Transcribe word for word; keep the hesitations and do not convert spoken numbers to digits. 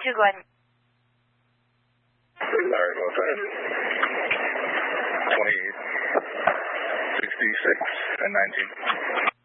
you go ahead. Alright, well, twenty-eight, sixty-six, and nineteen.